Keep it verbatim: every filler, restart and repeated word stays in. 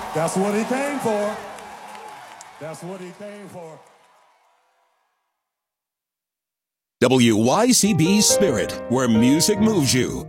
That's what he came for. That's what he came for. W Y C B Spirit, where music moves you.